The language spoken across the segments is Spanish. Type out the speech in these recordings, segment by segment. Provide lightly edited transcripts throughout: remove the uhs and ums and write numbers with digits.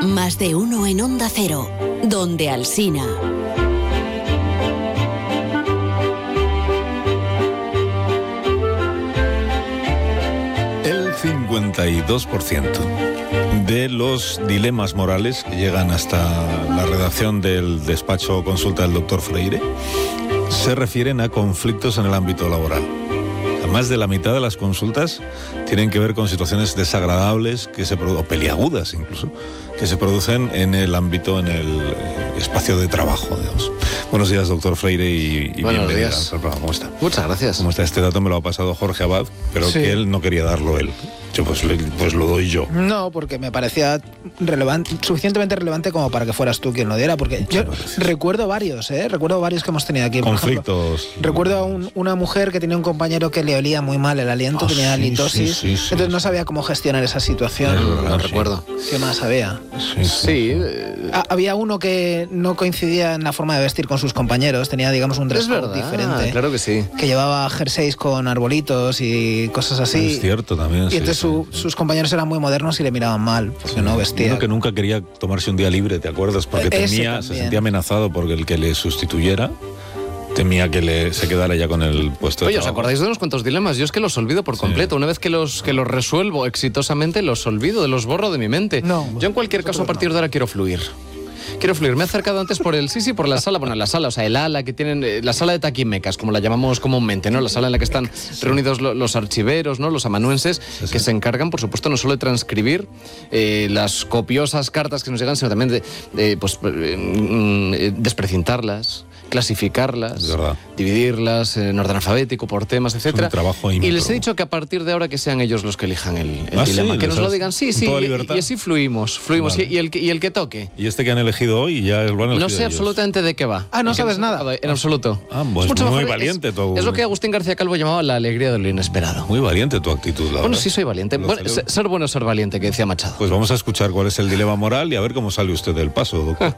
Más de uno en Onda Cero, donde Alsina. El 52% de los dilemas morales que llegan hasta la redacción del despacho o consulta del doctor Freire se refieren a conflictos en el ámbito laboral. Más de la mitad de las consultas tienen que ver con situaciones desagradables o peliagudas incluso, que se producen en el ámbito, en el espacio de trabajo, digamos. Buenos días, doctor Freire, y bienvenido al programa. ¿Cómo está? Muchas gracias. ¿Cómo está? Este dato me lo ha pasado Jorge Abad, pero sí, que él no quería darlo él. Yo pues lo doy yo. No, porque me parecía suficientemente relevante como para que fueras tú quien lo diera, porque yo recuerdo varios que hemos tenido aquí. Conflictos. Ejemplo, recuerdo a una mujer que tenía un compañero que le olía muy mal el aliento, tenía halitosis, entonces no sabía cómo gestionar esa situación. No recuerdo. ¿Qué más había? Sí. Había uno que no coincidía en la forma de vestir con sus compañeros, tenía, digamos, un dress code diferente. Claro que sí. Que llevaba jerseys con arbolitos y cosas así. Es cierto también. Y entonces sus compañeros eran muy modernos y le miraban mal, porque no vestía. Uno que nunca quería tomarse un día libre, ¿te acuerdas? Porque se sentía amenazado porque el que le sustituyera temía que se quedara ya con el puesto de Oye, trabajo. ¿os acordáis de unos cuantos dilemas? Yo es que los olvido por completo. Una vez que los resuelvo exitosamente, los olvido, los borro de mi mente. Yo en cualquier caso, a partir de ahora quiero fluir. Me he acercado antes por la sala, o sea, el ala que tienen, la sala de taquimecas, como la llamamos comúnmente, ¿no? La sala en la que están reunidos los archiveros, ¿no? Los amanuenses, que se encargan, por supuesto, no solo de transcribir las copiosas cartas que nos llegan, sino también de desprecintarlas, clasificarlas, dividirlas en orden alfabético, por temas, etcétera. Y les he dicho que a partir de ahora que sean ellos los que elijan el dilema, que nos lo digan, sí, y así fluimos, vale. y el que toque. ¿Y este que han elegido hoy ya lo han elegido? No sé absolutamente de qué va. No sabes nada. En absoluto. Pues es muy valiente tu... Es lo que Agustín García Calvo llamaba la alegría de lo inesperado. Muy valiente tu actitud, la verdad. Sí, soy valiente. Ser bueno es ser valiente, que decía Machado. Pues vamos a escuchar cuál es el dilema moral y a ver cómo sale usted del paso, doctor.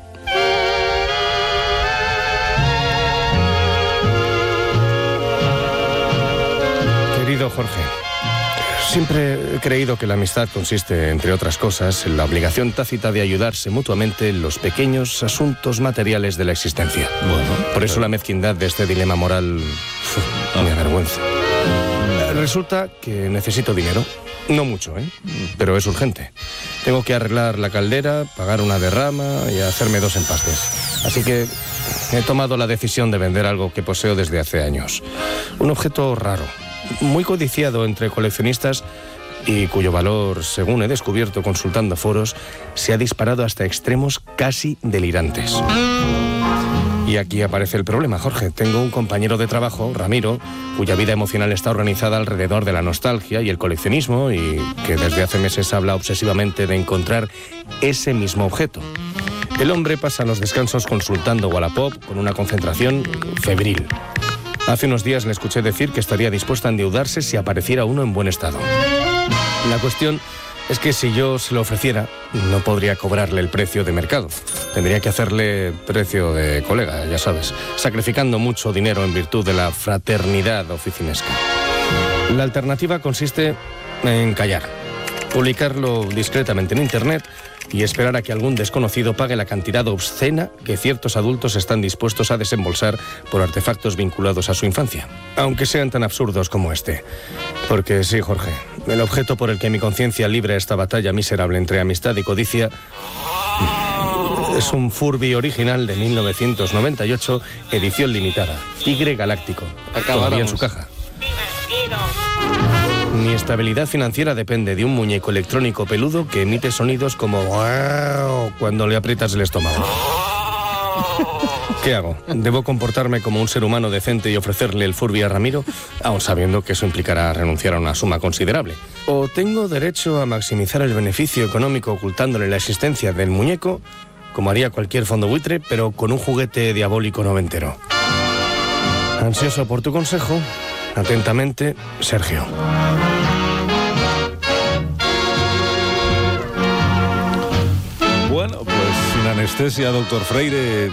Querido Jorge, siempre he creído que la amistad consiste, entre otras cosas, en la obligación tácita de ayudarse mutuamente en los pequeños asuntos materiales de la existencia. Por eso la mezquindad de este dilema moral me avergüenza. Resulta que necesito dinero. No mucho, pero es urgente. Tengo que arreglar la caldera, pagar una derrama y hacerme 2 empastes. Así que he tomado la decisión de vender algo que poseo desde hace años. Un objeto raro, muy codiciado entre coleccionistas y cuyo valor, según he descubierto consultando foros, se ha disparado hasta extremos casi delirantes. Y aquí aparece el problema, Jorge. Tengo un compañero de trabajo, Ramiro, cuya vida emocional está organizada alrededor de la nostalgia y el coleccionismo y que desde hace meses habla obsesivamente de encontrar ese mismo objeto. El hombre pasa los descansos consultando Wallapop con una concentración febril. Hace unos días le escuché decir que estaría dispuesto a endeudarse si apareciera uno en buen estado. La cuestión es que si yo se lo ofreciera, no podría cobrarle el precio de mercado. Tendría que hacerle precio de colega, ya sabes, sacrificando mucho dinero en virtud de la fraternidad oficinesca. La alternativa consiste en callar, publicarlo discretamente en Internet y esperar a que algún desconocido pague la cantidad obscena que ciertos adultos están dispuestos a desembolsar por artefactos vinculados a su infancia, aunque sean tan absurdos como este. Porque sí, Jorge, el objeto por el que mi conciencia libra esta batalla miserable entre amistad y codicia es un Furby original de 1998, edición limitada, Tigre Galáctico, todavía en su caja. Mi estabilidad financiera depende de un muñeco electrónico peludo que emite sonidos como cuando le aprietas el estómago. ¿Qué hago? ¿Debo comportarme como un ser humano decente y ofrecerle el Furby a Ramiro, aun sabiendo que eso implicará renunciar a una suma considerable? ¿O tengo derecho a maximizar el beneficio económico ocultándole la existencia del muñeco, como haría cualquier fondo buitre, pero con un juguete diabólico noventero? Ansioso por tu consejo, atentamente, Sergio. Bueno, pues sin anestesia, doctor Freire,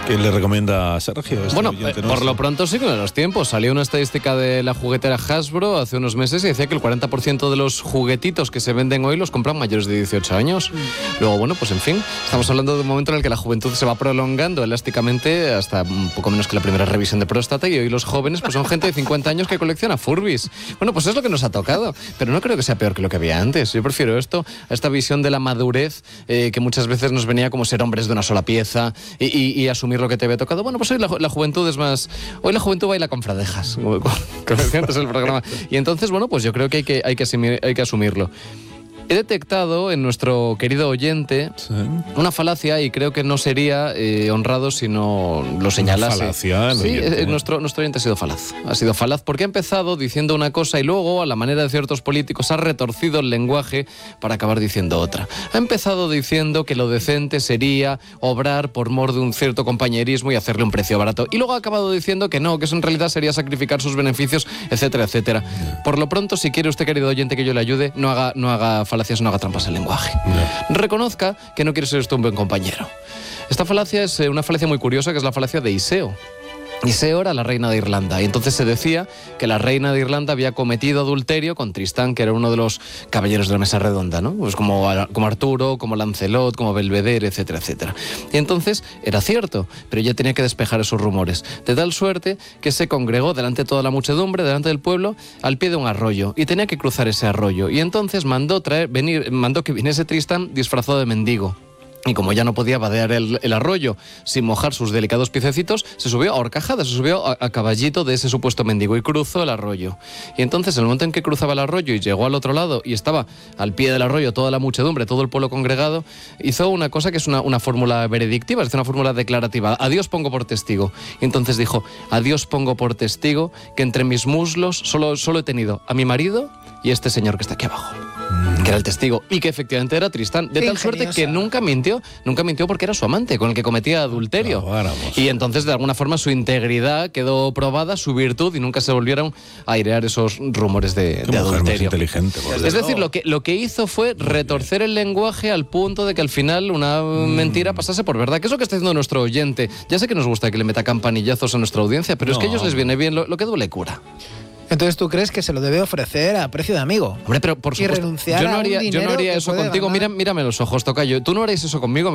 ¿Qué le recomienda a Sergio? Bueno, por lo pronto sí con los tiempos. Salió una estadística de la juguetera Hasbro hace unos meses y decía que el 40% de los juguetitos que se venden hoy los compran mayores de 18 años. Luego, bueno, pues en fin, estamos hablando de un momento en el que la juventud se va prolongando elásticamente hasta un poco menos que la primera revisión de próstata, y hoy los jóvenes pues son gente de 50 años que colecciona Furbies. Bueno, pues es lo que nos ha tocado, pero no creo que sea peor que lo que había antes. Yo prefiero esto a esta visión de la madurez que muchas veces nos venía como ser hombres de una sola pieza y asumir lo que te había tocado. Bueno, pues hoy la juventud es más... Hoy la juventud baila con fradejas, como decía antes el programa. Y entonces, bueno, pues yo creo que hay que asumirlo. He detectado en nuestro querido oyente una falacia, y creo que no sería honrado si no lo señalase. Una falacia, sí, nuestro oyente ha sido falaz. Ha sido falaz porque ha empezado diciendo una cosa y luego, a la manera de ciertos políticos, ha retorcido el lenguaje para acabar diciendo otra. Ha empezado diciendo que lo decente sería obrar por mor de un cierto compañerismo y hacerle un precio barato. Y luego ha acabado diciendo que no, que eso en realidad sería sacrificar sus beneficios, etcétera, etcétera. Por lo pronto, si quiere usted, querido oyente, que yo le ayude, no haga falacias, no haga trampas en lenguaje. Reconozca que no quiere ser usted un buen compañero. Esta falacia es una falacia muy curiosa, que es la falacia de Iseo. Iseo era la reina de Irlanda, y entonces se decía que la reina de Irlanda había cometido adulterio con Tristán, que era uno de los caballeros de la mesa redonda, ¿no? Pues como Arturo, como Lancelot, como Belvedere, etcétera, etcétera. Y entonces era cierto, pero ella tenía que despejar esos rumores, de tal suerte que se congregó delante de toda la muchedumbre, delante del pueblo, al pie de un arroyo, y tenía que cruzar ese arroyo. Y entonces mandó que viniese Tristán disfrazado de mendigo. Y como ya no podía vadear el arroyo sin mojar sus delicados piececitos, se subió a horcajadas, se subió a caballito de ese supuesto mendigo y cruzó el arroyo. Y entonces, en el momento en que cruzaba el arroyo y llegó al otro lado y estaba al pie del arroyo toda la muchedumbre, todo el pueblo congregado, hizo una cosa que es una fórmula veredictiva, es una fórmula declarativa. A Dios pongo por testigo. Y entonces dijo: a Dios pongo por testigo que entre mis muslos solo he tenido a mi marido y este señor que está aquí abajo. Que era el testigo, y que efectivamente era Tristán, de tal suerte que nunca mintió porque era su amante, con el que cometía adulterio. Y entonces, de alguna forma, su integridad quedó probada, su virtud, y nunca se volvieron a airear esos rumores de adulterio. Inteligente, es decir, lo que hizo fue retorcer el lenguaje al punto de que al final una mentira pasase por verdad, que es lo que está haciendo nuestro oyente. Ya sé que nos gusta que le meta campanillazos a nuestra audiencia, pero es que a ellos les viene bien lo que duele cura. Entonces, ¿tú crees que se lo debe ofrecer a precio de amigo? Hombre, pero por supuesto, y renunciar yo no haría eso contigo. Mírame los ojos, tocayo. Tú no harías eso conmigo.